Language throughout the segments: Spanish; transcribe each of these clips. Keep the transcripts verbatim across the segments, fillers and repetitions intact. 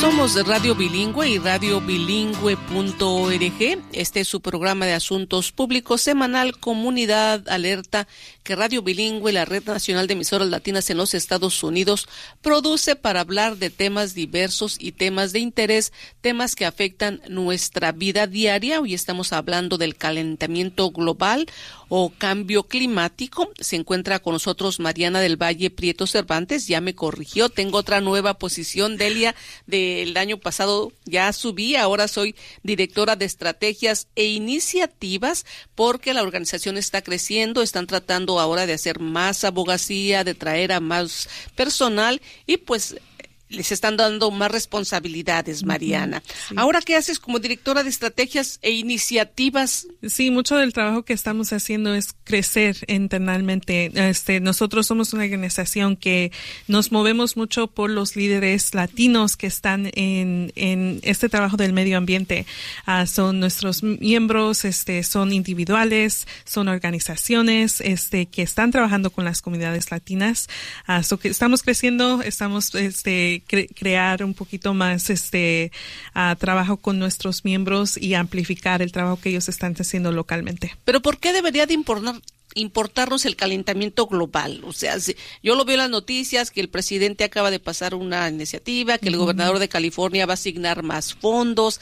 Somos de Radio Bilingüe y radio bilingüe punto org. Este es su programa de asuntos públicos semanal Comunidad Alerta, que Radio Bilingüe, la Red Nacional de Emisoras Latinas en los Estados Unidos, produce para hablar de temas diversos y temas de interés, temas que afectan nuestra vida diaria. Hoy estamos hablando del calentamiento global o cambio climático. Se encuentra con nosotros Mariana del Valle Prieto Cervantes. Ya me corrigió, tengo otra nueva posición, Delia. Del año pasado ya subí, ahora soy directora de estrategias e iniciativas, porque la organización está creciendo, están tratando ahora de hacer más abogacía, de traer a más personal y pues les están dando más responsabilidades, Mariana. Sí. Ahora, ¿qué haces como directora de estrategias e iniciativas? Sí, mucho del trabajo que estamos haciendo es crecer internamente. Este, nosotros somos una organización que nos movemos mucho por los líderes latinos que están en, en este trabajo del medio ambiente. Uh, son nuestros miembros, este, son individuales, son organizaciones, este, que están trabajando con las comunidades latinas. Uh, so que estamos creciendo, estamos, este, Cre- crear un poquito más este uh, trabajo con nuestros miembros y amplificar el trabajo que ellos están haciendo localmente. Pero ¿por qué debería de importar, importarnos el calentamiento global? O sea, si, yo lo veo en las noticias que el presidente acaba de pasar una iniciativa, que uh-huh. el gobernador de California va a asignar más fondos,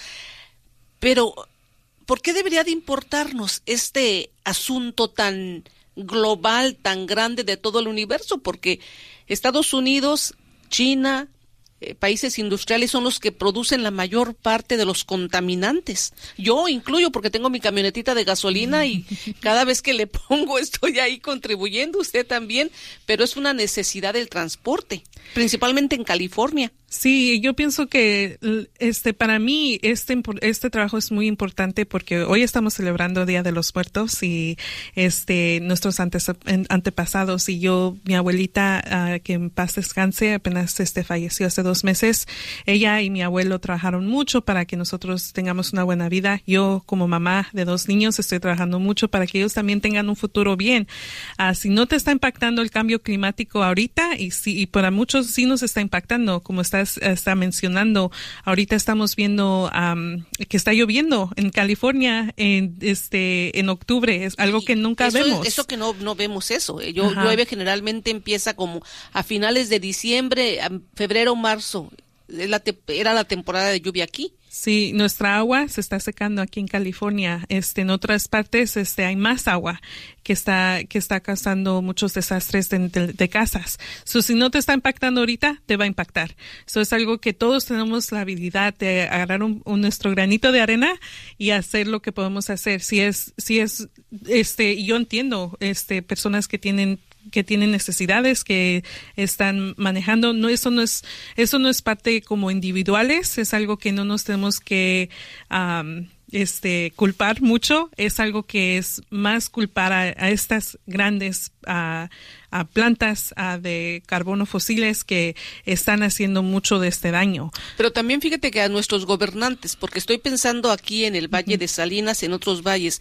pero ¿por qué debería de importarnos este asunto tan global, tan grande de todo el universo? Porque Estados Unidos, China, países industriales son los que producen la mayor parte de los contaminantes. Yo incluyo porque tengo mi camionetita de gasolina y cada vez que le pongo estoy ahí contribuyendo, usted también, pero es una necesidad del transporte, principalmente en California. Sí, yo pienso que este para mí este este trabajo es muy importante porque hoy estamos celebrando Día de los Muertos y este nuestros antes, antepasados y yo, mi abuelita, uh, que en paz descanse, apenas este falleció hace dos meses. Ella y mi abuelo trabajaron mucho para que nosotros tengamos una buena vida. Yo, como mamá de dos niños, estoy trabajando mucho para que ellos también tengan un futuro bien. Uh, si no te está impactando el cambio climático ahorita, y sí, y para muchos sí nos está impactando, como está está mencionando, ahorita estamos viendo um, que está lloviendo en California en este en octubre, es algo que nunca eso, vemos. Eso que no no vemos eso. Yo, llueve generalmente empieza como a finales de diciembre, a febrero, marzo. La te, era la temporada de lluvia aquí. Sí, nuestra agua se está secando aquí en California. Este, en otras partes, este, hay más agua que está, que está causando muchos desastres de, de, de casas. So, si no te está impactando ahorita, te va a impactar. Eso es algo que todos tenemos la habilidad de agarrar un, un nuestro granito de arena y hacer lo que podemos hacer. Si es, si es, este, yo entiendo, este, personas que tienen que tienen necesidades, que están manejando, no, eso no es, eso no es parte como individuales, es algo que no nos tenemos que, um, este, culpar mucho, es algo que es más culpar a, a estas grandes, uh, a plantas uh, de carbono fósiles que están haciendo mucho de este daño. Pero también fíjate que a nuestros gobernantes, porque estoy pensando aquí en el Valle uh-huh. de Salinas, en otros valles,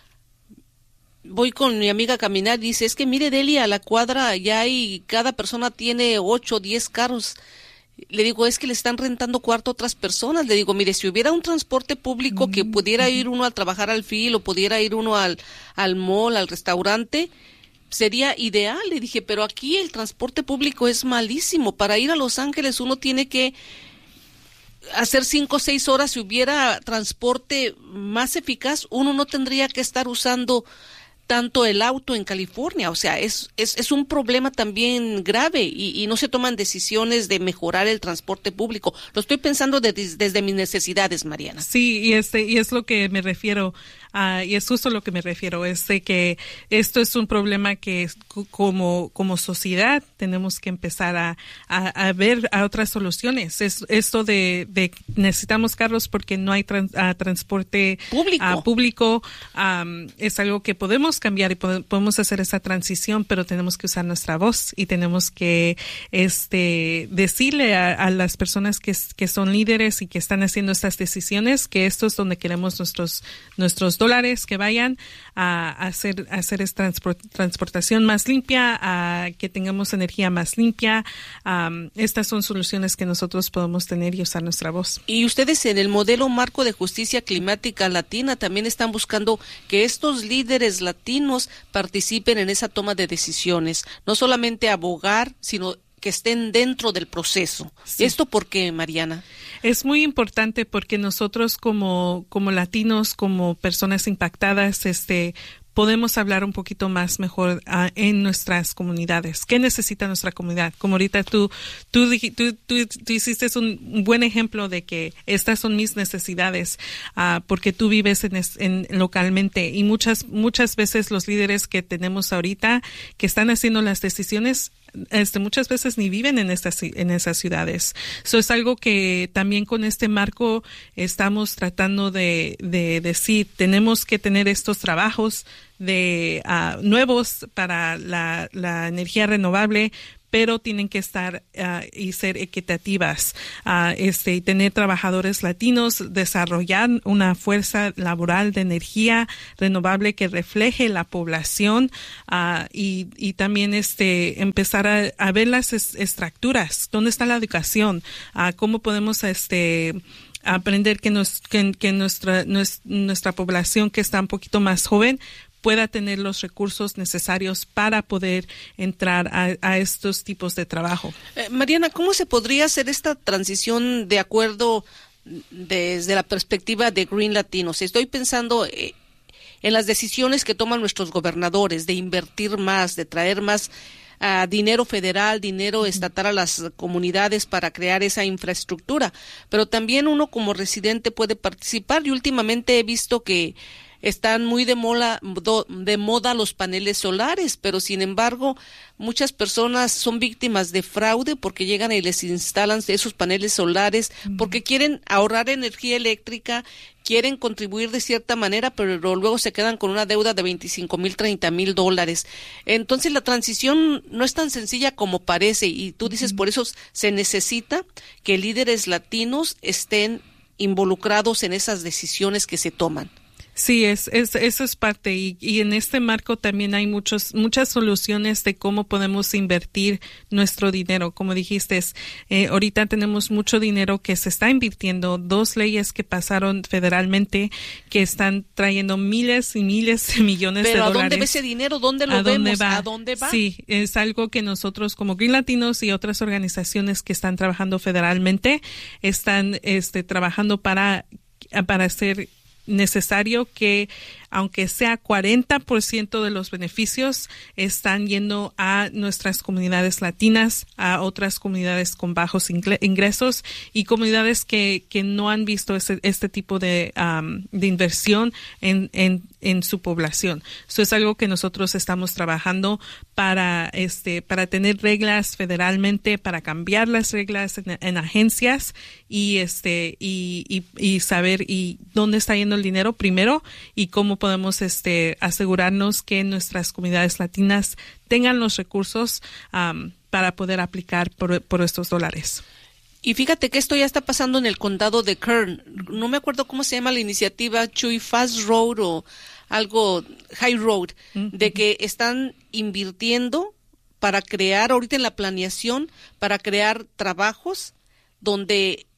voy con mi amiga a caminar y dice, es que mire, Delia, a la cuadra ya hay, cada persona tiene ocho o diez carros. Le digo, es que le están rentando cuarto a otras personas. Le digo, mire, si hubiera un transporte público mm-hmm. que pudiera ir uno a trabajar al fil o pudiera ir uno al, al mall, al restaurante, sería ideal. Le dije, pero aquí el transporte público es malísimo. Para ir a Los Ángeles uno tiene que hacer cinco o seis horas. Si hubiera transporte más eficaz, uno no tendría que estar usando tanto el auto en California. O sea, es es, es un problema también grave y, y no se toman decisiones de mejorar el transporte público. Lo estoy pensando de, desde mis necesidades, Mariana. Sí, y este y es lo que me refiero. Uh, y es justo lo que me refiero, es de que esto es un problema que como como sociedad tenemos que empezar a, a, a ver a otras soluciones. Es esto de, de necesitamos carros porque no hay trans, uh, transporte público, uh, público um, es algo que podemos cambiar y pod- podemos hacer esa transición, pero tenemos que usar nuestra voz y tenemos que este decirle a, a las personas que, que son líderes y que están haciendo estas decisiones que esto es donde queremos nuestros nuestros dólares dólares que vayan a, a hacer, a hacer esta transport, transportación más limpia, a que tengamos energía más limpia. Um, estas son soluciones que nosotros podemos tener y usar nuestra voz. Y ustedes en el modelo marco de justicia climática latina también están buscando que estos líderes latinos participen en esa toma de decisiones, no solamente abogar, sino que estén dentro del proceso. Sí. ¿Esto por qué, Mariana? Es muy importante porque nosotros como, como latinos, como personas impactadas, este, podemos hablar un poquito más mejor uh, en nuestras comunidades. ¿Qué necesita nuestra comunidad? Como ahorita tú, tú, tú, tú, tú hiciste un buen ejemplo de que estas son mis necesidades, uh, porque tú vives en, en localmente, y muchas, muchas veces los líderes que tenemos ahorita que están haciendo las decisiones, Este, muchas veces ni viven en estas en esas ciudades. Eso es algo que también con este marco estamos tratando de, de decir. Tenemos que tener estos trabajos de uh, nuevos para la, la energía renovable, pero tienen que estar uh, y ser equitativas, uh, este, y tener trabajadores latinos, desarrollar una fuerza laboral de energía renovable que refleje la población, uh, y, y también este, empezar a, a ver las es, estructuras, dónde está la educación, uh, cómo podemos este, aprender que, nos, que, que nuestra, nuestra, nuestra población que está un poquito más joven pueda tener los recursos necesarios para poder entrar a, a estos tipos de trabajo. Eh, Mariana, ¿cómo se podría hacer esta transición de acuerdo desde la perspectiva de Green Latinos? Estoy pensando eh, en las decisiones que toman nuestros gobernadores de invertir más, de traer más uh, dinero federal, dinero uh-huh. estatal a las comunidades para crear esa infraestructura, pero también uno como residente puede participar, y últimamente he visto que están muy de moda, de moda los paneles solares, pero sin embargo muchas personas son víctimas de fraude porque llegan y les instalan esos paneles solares porque quieren ahorrar energía eléctrica, quieren contribuir de cierta manera, pero luego se quedan con una deuda de veinticinco mil, treinta mil dólares. Entonces la transición no es tan sencilla como parece, y tú dices, por eso se necesita que líderes latinos estén involucrados en esas decisiones que se toman. Sí, es, es, eso es parte, y, y en este marco también hay muchos, muchas soluciones de cómo podemos invertir nuestro dinero. Como dijiste, eh, ahorita tenemos mucho dinero que se está invirtiendo, dos leyes que pasaron federalmente que están trayendo miles y miles de millones Pero de dólares. ¿Pero a dónde va ese dinero? ¿Dónde lo ¿A vemos? Dónde va? ¿A dónde va? Sí, es algo que nosotros como Green Latinos y otras organizaciones que están trabajando federalmente están este, trabajando para, para hacer necesario que aunque sea cuarenta por ciento de los beneficios están yendo a nuestras comunidades latinas, a otras comunidades con bajos ingresos y comunidades que, que no han visto ese, este tipo de, um, de inversión en, en, en su población. Eso es algo que nosotros estamos trabajando para, este, para tener reglas federalmente, para cambiar las reglas en, en agencias y, este, y, y, y saber y dónde está yendo el dinero primero y cómo podemos este, asegurarnos que nuestras comunidades latinas tengan los recursos um, para poder aplicar por, por estos dólares. Y fíjate que esto ya está pasando en el condado de Kern. No me acuerdo cómo se llama la iniciativa, Chuy Fast Road o algo, High Road, uh-huh. de que están invirtiendo para crear, ahorita en la planeación, para crear trabajos donde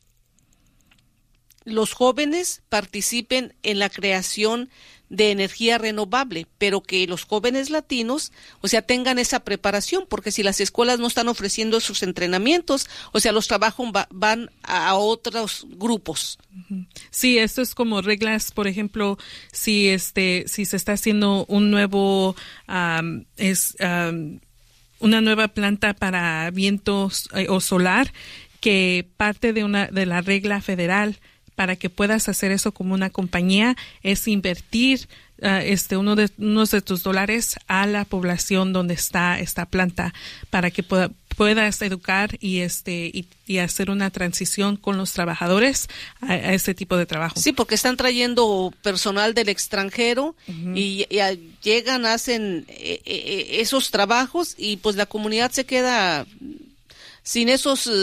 los jóvenes participen en la creación de energía renovable, pero que los jóvenes latinos, o sea, tengan esa preparación, porque si las escuelas no están ofreciendo esos entrenamientos, o sea, los trabajos va, van a otros grupos. Sí, esto es como reglas, por ejemplo, si este, si se está haciendo un nuevo, um, es um, una nueva planta para vientos eh, o solar, que parte de una de la regla federal para que puedas hacer eso como una compañía es invertir uh, este uno de unos de tus dólares a la población donde está esta planta para que pueda, puedas educar y este y, y hacer una transición con los trabajadores a, a este tipo de trabajo. Sí, porque están trayendo personal del extranjero uh-huh. y, y a, llegan, hacen eh, eh, esos trabajos y pues la comunidad se queda sin esos uh,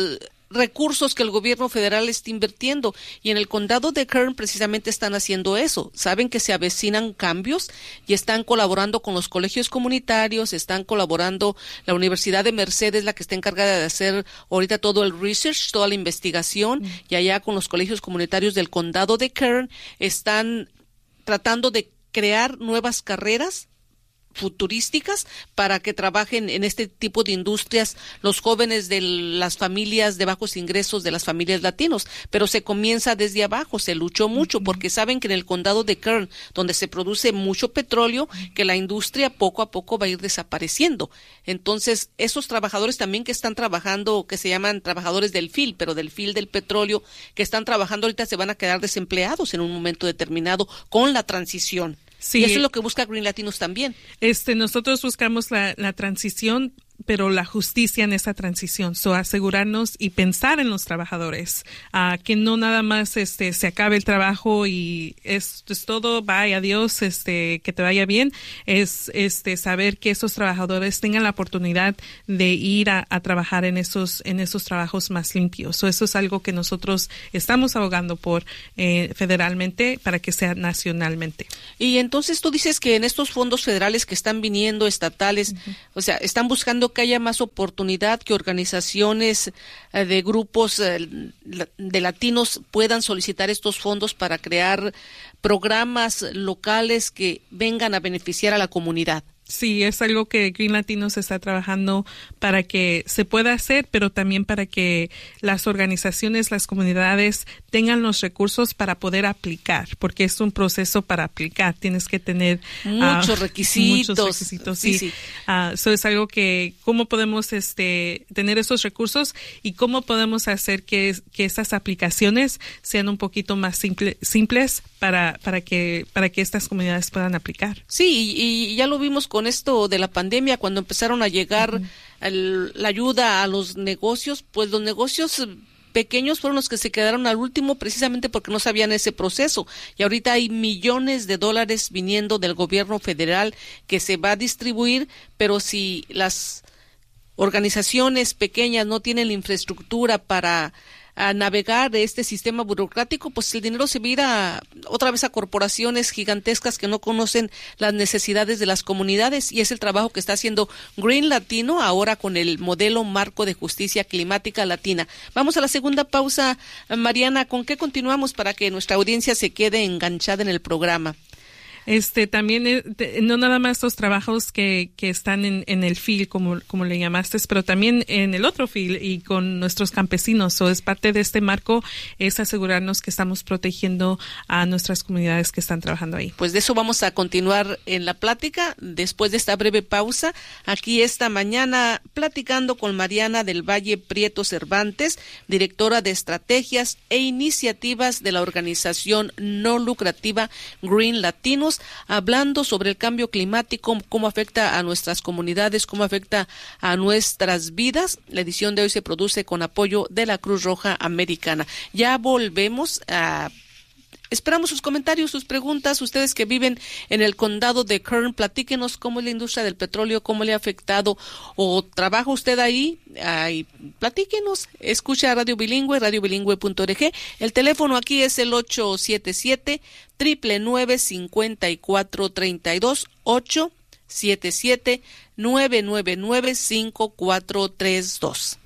recursos que el gobierno federal está invirtiendo, y en el condado de Kern precisamente están haciendo eso. Saben que se avecinan cambios y están colaborando con los colegios comunitarios, están colaborando la Universidad de Mercedes, la que está encargada de hacer ahorita todo el research, toda la investigación, mm. y allá con los colegios comunitarios del condado de Kern están tratando de crear nuevas carreras futurísticas para que trabajen en este tipo de industrias los jóvenes de las familias de bajos ingresos, de las familias latinos, pero se comienza desde abajo, se luchó mucho, porque saben que en el condado de Kern, donde se produce mucho petróleo, que la industria poco a poco va a ir desapareciendo. Entonces, esos trabajadores también que están trabajando, que se llaman trabajadores del F I L, pero del F I L del petróleo, que están trabajando ahorita se van a quedar desempleados en un momento determinado con la transición. Sí. Y eso es lo que busca Green Latinos también. Este, nosotros buscamos la, la transición, pero la justicia en esa transición, so asegurarnos y pensar en los trabajadores, uh, que no nada más este se acabe el trabajo y es, es todo, vaya adiós, este que te vaya bien, es este saber que esos trabajadores tengan la oportunidad de ir a, a trabajar en esos en esos trabajos más limpios. So eso es algo que nosotros estamos abogando por eh, federalmente para que sea nacionalmente. Y entonces tú dices que en estos fondos federales que están viniendo, estatales, uh-huh. o sea, están buscando que haya más oportunidad, que organizaciones eh, de grupos eh, de latinos puedan solicitar estos fondos para crear programas locales que vengan a beneficiar a la comunidad. Sí, es algo que Green Latinos está trabajando para que se pueda hacer, pero también para que las organizaciones, las comunidades tengan los recursos para poder aplicar, porque es un proceso para aplicar. Tienes que tener muchos uh, requisitos. Muchos requisitos, sí. sí. Uh, eso es algo que, ¿cómo podemos este tener esos recursos y cómo podemos hacer que, que esas aplicaciones sean un poquito más simple, simples para, para que, para que estas comunidades puedan aplicar? Sí, y, y ya lo vimos con con esto de la pandemia, cuando empezaron a llegar uh-huh. el, la ayuda a los negocios, pues los negocios pequeños fueron los que se quedaron al último precisamente porque no sabían ese proceso. Y ahorita hay millones de dólares viniendo del gobierno federal que se va a distribuir, pero si las organizaciones pequeñas no tienen la infraestructura para a navegar este sistema burocrático, pues el dinero se va a ir a, otra vez a corporaciones gigantescas que no conocen las necesidades de las comunidades, y es el trabajo que está haciendo Green Latino ahora con el modelo marco de justicia climática latina. Vamos a la segunda pausa, Mariana. ¿Con qué continuamos para que nuestra audiencia se quede enganchada en el programa? Este, también, eh, no nada más los trabajos que, que están en, en el F I L, como, como le llamaste, pero también en el otro F I L y con nuestros campesinos. So, es parte de este marco, es asegurarnos que estamos protegiendo a nuestras comunidades que están trabajando ahí. Pues de eso vamos a continuar en la plática después de esta breve pausa. Aquí esta mañana platicando con Mariana del Valle Prieto Cervantes, directora de estrategias e iniciativas de la organización no lucrativa Green Latinos, hablando sobre el cambio climático, cómo afecta a nuestras comunidades, cómo afecta a nuestras vidas. La edición de hoy se produce con apoyo de la Cruz Roja Americana. Ya volvemos a... Esperamos sus comentarios, sus preguntas. Ustedes que viven en el condado de Kern, platíquenos cómo es la industria del petróleo, cómo le ha afectado, o trabaja usted ahí, ahí platíquenos. Escucha Radio Bilingüe, radio bilingüe punto org. El teléfono aquí es el ocho siete siete, nueve nueve nueve, cinco cuatro tres dos, ocho siete siete, nueve nueve nueve, cinco cuatro tres dos.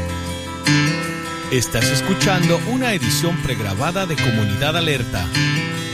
Estás escuchando una edición pregrabada de Comunidad Alerta.